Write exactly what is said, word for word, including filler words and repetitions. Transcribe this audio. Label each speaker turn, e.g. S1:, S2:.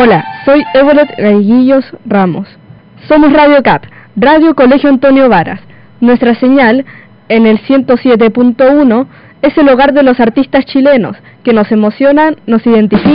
S1: Hola, soy Everett Gaiguillos Ramos. Somos Radio C A P, Radio Colegio Antonio Varas. Nuestra señal, en el ciento siete punto uno, es el hogar de los artistas chilenos, que nos emocionan, nos identifican